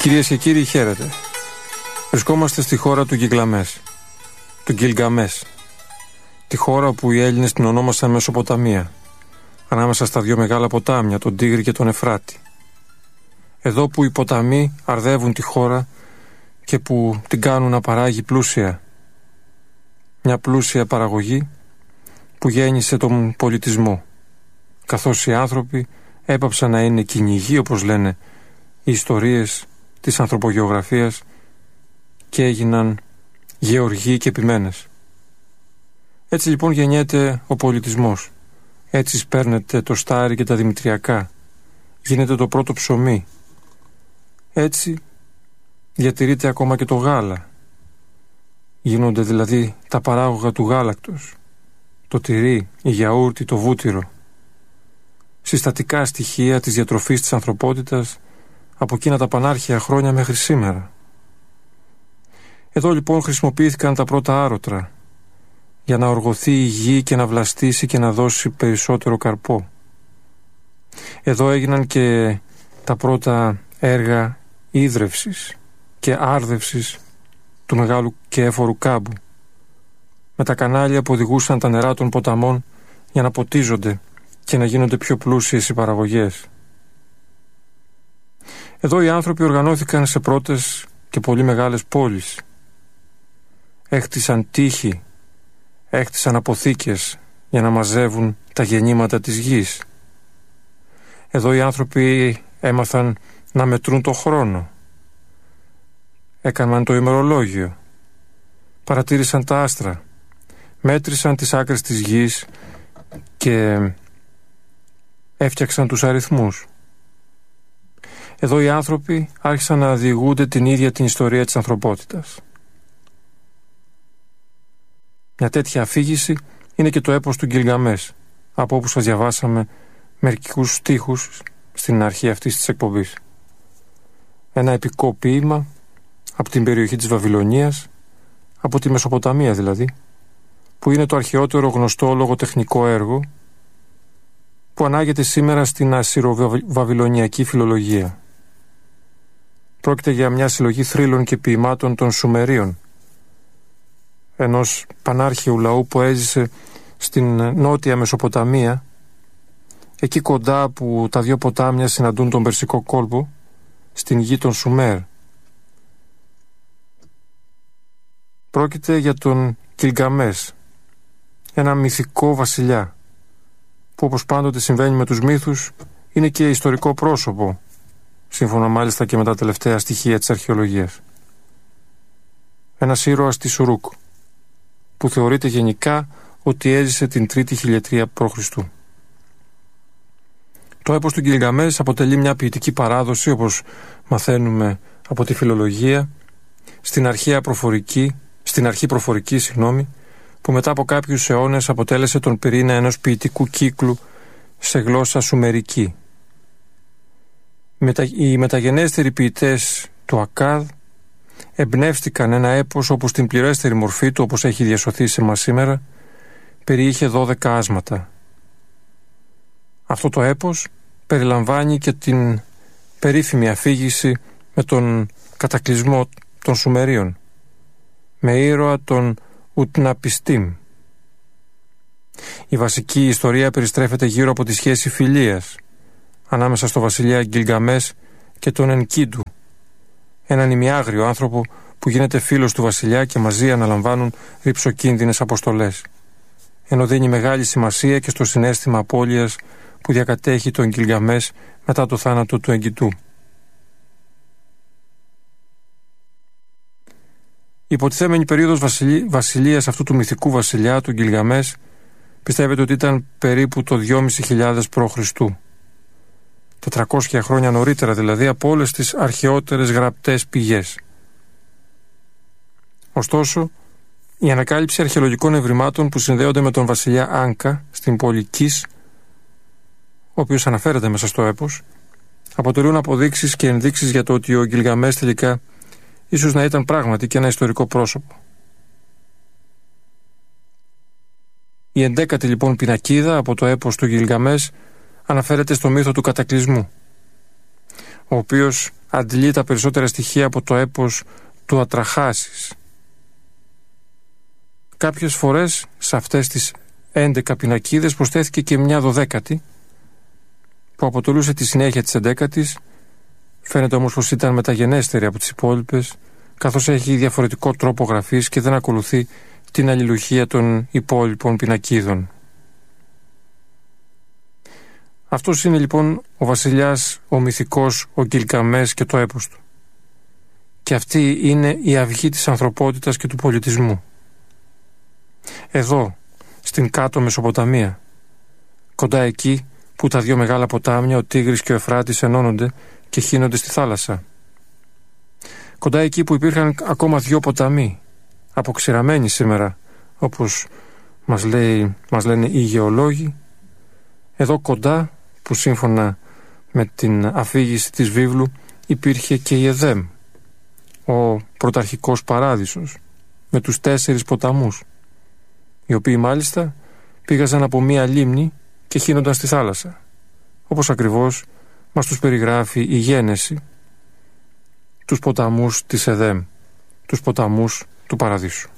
Κυρίες και κύριοι, χαίρετε. Βρισκόμαστε στη χώρα του Γιγλαμές, του Γκιλγκαμές, τη χώρα που οι Έλληνες την ονόμασαν Μεσοποταμία, ανάμεσα στα δύο μεγάλα ποτάμια, τον Τίγρη και τον Εφράτη. Εδώ που οι ποταμοί αρδεύουν τη χώρα και που την κάνουν να παράγει πλούσια. Μια πλούσια παραγωγή που γέννησε τον πολιτισμό, καθώς οι άνθρωποι έπαψαν να είναι κυνηγοί, όπως λένε οι ιστορίες της ανθρωπογεωγραφίας, και έγιναν γεωργοί και επιμένες. Έτσι λοιπόν γεννιέται ο πολιτισμός. Έτσι σπέρνεται το στάρι και τα δημητριακά. Γίνεται το πρώτο ψωμί. Έτσι διατηρείται ακόμα και το γάλα. Γίνονται δηλαδή τα παράγωγα του γάλακτος, το τυρί, η γιαούρτι, το βούτυρο. Συστατικά στοιχεία της διατροφής της ανθρωπότητας από εκείνα τα πανάρχια χρόνια μέχρι σήμερα. Εδώ λοιπόν χρησιμοποιήθηκαν τα πρώτα άρωτρα για να οργωθεί η γη και να βλαστήσει και να δώσει περισσότερο καρπό. Εδώ έγιναν και τα πρώτα έργα ίδρευσης και άρδευσης του μεγάλου και έφορου κάμπου, με τα κανάλια που οδηγούσαν τα νερά των ποταμών για να ποτίζονται και να γίνονται πιο πλούσιες οι παραγωγές. Εδώ οι άνθρωποι οργανώθηκαν σε πρώτες και πολύ μεγάλες πόλεις. Έχτισαν τείχη, έχτισαν αποθήκες για να μαζεύουν τα γεννήματα της γης. Εδώ οι άνθρωποι έμαθαν να μετρούν το χρόνο. Έκαναν το ημερολόγιο. Παρατήρησαν τα άστρα. Μέτρησαν τις άκρες της γης και έφτιαξαν τους αριθμούς. Εδώ οι άνθρωποι άρχισαν να διηγούνται την ίδια την ιστορία της ανθρωπότητας. Μια τέτοια αφήγηση είναι και το έπος του Γκιλγκαμές, από όπου σας διαβάσαμε μερικούς στίχους στην αρχή αυτής της εκπομπής. Ένα επικό ποίημα από την περιοχή της Βαβυλωνίας, από τη Μεσοποταμία δηλαδή, που είναι το αρχαιότερο γνωστό λογοτεχνικό έργο που ανάγεται σήμερα στην ασσυρο-βαβυλωνιακή φιλολογία. Πρόκειται για μια συλλογή θρύλων και ποιημάτων των Σουμερίων, ενός πανάρχαιου λαού που έζησε στην νότια Μεσοποταμία, εκεί κοντά που τα δύο ποτάμια συναντούν τον Περσικό κόλπο, στην γη των Σουμέρ. Πρόκειται για τον Γκιλγκαμές, ένα μυθικό βασιλιά, που όπως πάντοτε συμβαίνει με τους μύθους είναι και ιστορικό πρόσωπο, σύμφωνα μάλιστα και με τα τελευταία στοιχεία της αρχαιολογίας. Ένας ήρωας της Ουρούκ, που θεωρείται γενικά ότι έζησε την 3η χιλιετρία π.Χ. Το έπος του Γκιλγκαμές αποτελεί μια ποιητική παράδοση, όπως μαθαίνουμε από τη φιλολογία, στην αρχή προφορική, που μετά από κάποιους αιώνες αποτέλεσε τον πυρήνα ενός ποιητικού κύκλου σε γλώσσα σουμερική. Οι μεταγενέστεροι ποιητές του Ακάδ εμπνεύστηκαν ένα έπος όπου στην πληρέστερη μορφή του, όπως έχει διασωθεί σε μας σήμερα, περιείχε 12 άσματα. Αυτό το έπος περιλαμβάνει και την περίφημη αφήγηση με τον κατακλυσμό των Σουμερίων, με ήρωα τον Ουτναπιστήμ. Η βασική ιστορία περιστρέφεται γύρω από τη σχέση φιλίας ανάμεσα στο βασιλιά Γκιλγκαμές και τον Ενκίντου, έναν ημιάγριο άνθρωπο που γίνεται φίλος του βασιλιά και μαζί αναλαμβάνουν ρυψοκίνδυνες αποστολές, ενώ δίνει μεγάλη σημασία και στο συναίσθημα απώλειας που διακατέχει τον Γκιλγκαμές μετά το θάνατο του Εγκιτού. Η υποτιθέμενη περίοδος βασιλείας αυτού του μυθικού βασιλιά, του Γκιλγκαμές, πιστεύετε ότι ήταν περίπου το 2.500 π.Χ. 400 χρόνια νωρίτερα δηλαδή από όλες τις αρχαιότερες γραπτές πηγές. Ωστόσο, η ανακάλυψη αρχαιολογικών ευρημάτων που συνδέονται με τον βασιλιά Άνκα στην πόλη Κις, ο οποίος αναφέρεται μέσα στο έπος, αποτελούν αποδείξεις και ενδείξεις για το ότι ο Γκιλγκαμές τελικά ίσως να ήταν πράγματι και ένα ιστορικό πρόσωπο. Η 11η λοιπόν πινακίδα από το έπος του Γκιλγκαμές αναφέρεται στο μύθο του κατακλυσμού, ο οποίος αντλεί τα περισσότερα στοιχεία από το έπος του Ατραχάσης. Κάποιες φορές σε αυτές τις 11 πινακίδες προσθέθηκε και μια 12η που αποτελούσε τη συνέχεια της 11ης. Φαίνεται όμως πως ήταν μεταγενέστερη από τις υπόλοιπες, καθώς έχει διαφορετικό τρόπο γραφής και δεν ακολουθεί την αλληλουχία των υπόλοιπων πινακίδων. Αυτός είναι λοιπόν ο βασιλιάς, ο μυθικός, ο Γκιλγκαμές και το έπος του. Και αυτή είναι η αυγή της ανθρωπότητας και του πολιτισμού. Εδώ, στην κάτω Μεσοποταμία, κοντά εκεί που τα δύο μεγάλα ποτάμια, ο Τίγρης και ο Εφράτης, ενώνονται και χύνονται στη θάλασσα. Κοντά εκεί που υπήρχαν ακόμα δύο ποταμοί, αποξηραμένοι σήμερα, όπως μας λένε οι γεωλόγοι. Εδώ κοντά, που σύμφωνα με την αφήγηση της βίβλου υπήρχε και η Εδέμ, ο πρωταρχικός παράδεισος, με τους 4 ποταμούς, οι οποίοι μάλιστα πήγαζαν από μία λίμνη και χύνονταν στη θάλασσα, όπως ακριβώς μας τους περιγράφει η Γένεση, τους ποταμούς της Εδέμ, τους ποταμούς του Παραδείσου.